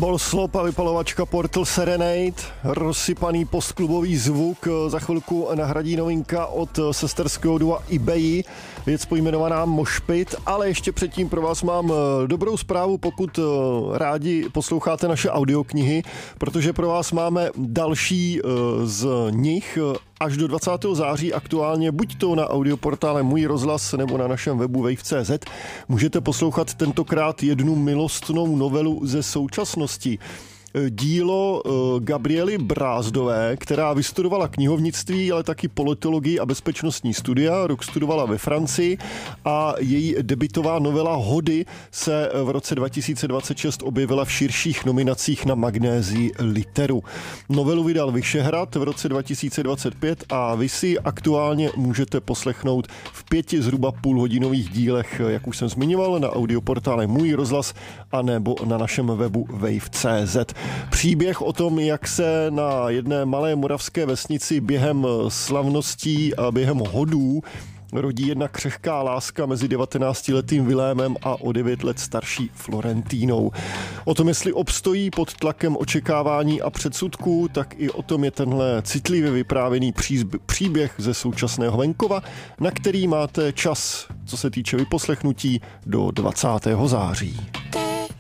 Bolslop a vypalovačka Portal Serenade, rozsypaný postklubový zvuk, za chvilku nahradí novinka od sesterského dua eBay, věc pojmenovaná Moshpit, ale ještě předtím pro vás mám dobrou zprávu, pokud rádi posloucháte naše audioknihy, protože pro vás máme další z nich až do 20. září aktuálně, buď to na audioportále Můj rozhlas nebo na našem webu wave.cz. Můžete poslouchat tentokrát jednu milostnou novelu ze současnosti. Dílo Gabriely Brázdové, která vystudovala knihovnictví, ale taky politologii a bezpečnostní studia, rok studovala ve Francii a její debutová novela Hody se v roce 2026 objevila v širších nominacích na Magnézii Literu. Novelu vydal Vyšehrad v roce 2025 a vy si aktuálně můžete poslechnout v 5 zhruba půlhodinových dílech, jak už jsem zmiňoval, na audioportále Můj rozhlas a nebo na našem webu wave.cz. Příběh o tom, jak se na jedné malé moravské vesnici během slavností a během hodů rodí jedna křehká láska mezi 19letým Vilémem a o 9 let starší Florentínou. O tom, jestli obstojí pod tlakem očekávání a předsudků, tak i o tom je tenhle citlivě vyprávěný příběh ze současného venkova, na který máte čas, co se týče vyposlechnutí, do 20. září.